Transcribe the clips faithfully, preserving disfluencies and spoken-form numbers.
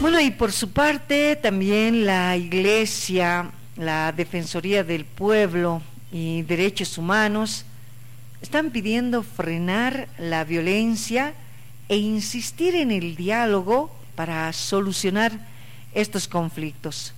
Bueno, y por su parte también la Iglesia, la Defensoría del Pueblo y Derechos Humanos están pidiendo frenar la violencia e insistir en el diálogo para solucionar estos conflictos.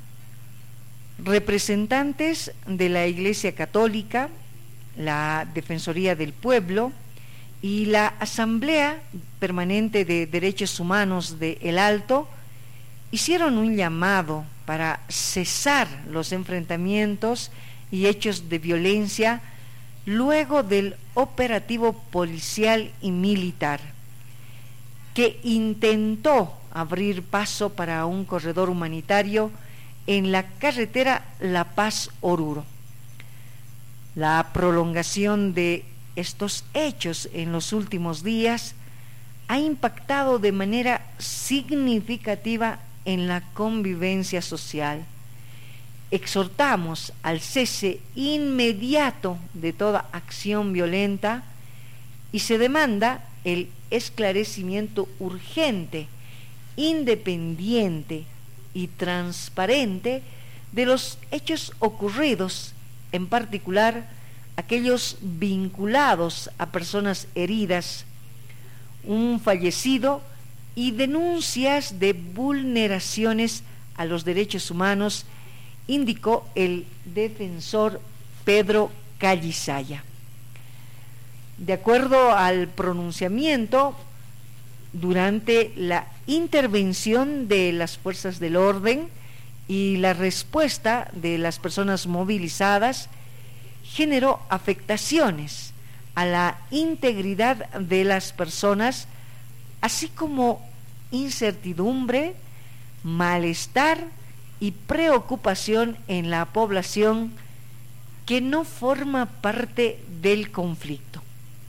Representantes de la Iglesia Católica, la Defensoría del Pueblo y la Asamblea Permanente de Derechos Humanos de El Alto hicieron un llamado para cesar los enfrentamientos y hechos de violencia luego del operativo policial y militar que intentó abrir paso para un corredor humanitario en la carretera La Paz-Oruro. La prolongación de estos hechos en los últimos días ha impactado de manera significativa en la convivencia social. Exhortamos al cese inmediato de toda acción violenta y se demanda el esclarecimiento urgente, independiente y transparente de los hechos ocurridos, en particular aquellos vinculados a personas heridas, un fallecido y denuncias de vulneraciones a los derechos humanos, indicó el defensor Pedro Callisaya. De acuerdo al pronunciamiento, durante la intervención de las fuerzas del orden y la respuesta de las personas movilizadas, generó afectaciones a la integridad de las personas, así como incertidumbre, malestar y preocupación en la población que no forma parte del conflicto.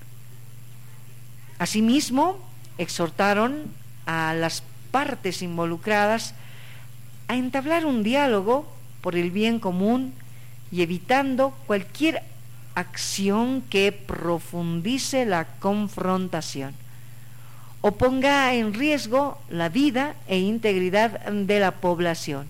Asimismo, exhortaron a las partes involucradas a entablar un diálogo por el bien común y evitando cualquier acción que profundice la confrontación o ponga en riesgo la vida e integridad de la población.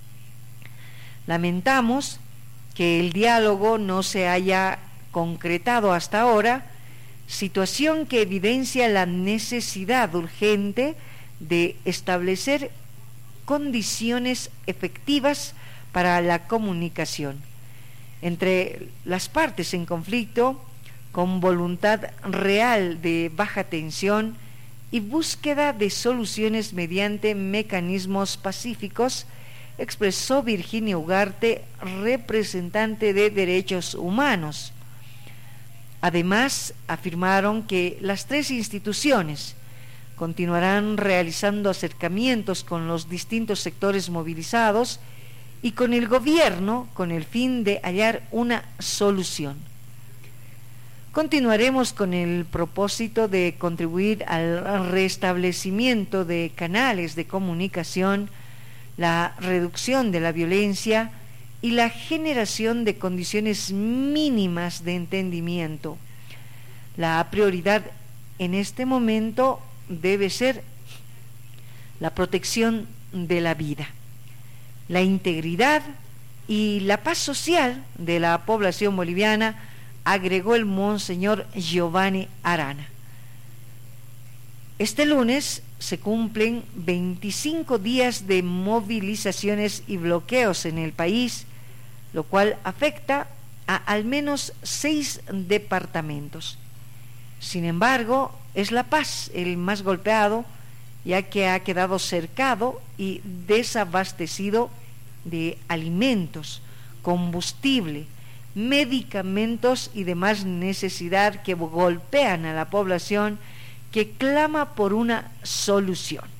Lamentamos que el diálogo no se haya concretado hasta ahora, situación que evidencia la necesidad urgente de establecer condiciones efectivas para la comunicación entre las partes en conflicto, con voluntad real de baja tensión y búsqueda de soluciones mediante mecanismos pacíficos, expresó Virginia Ugarte, representante de Derechos Humanos. Además, afirmaron que las tres instituciones continuarán realizando acercamientos con los distintos sectores movilizados y con el gobierno con el fin de hallar una solución. Continuaremos con el propósito de contribuir al restablecimiento de canales de comunicación, la reducción de la violencia y la generación de condiciones mínimas de entendimiento. La prioridad en este momento debe ser la protección de la vida, la integridad y la paz social de la población boliviana, agregó el monseñor Giovanni Arana. Este lunes se cumplen veinticinco días de movilizaciones y bloqueos en el país, lo cual afecta a al menos seis departamentos. Sin embargo, es La Paz el más golpeado, ya que ha quedado cercado y desabastecido de alimentos, combustible, medicamentos y demás necesidad que golpean a la población que clama por una solución.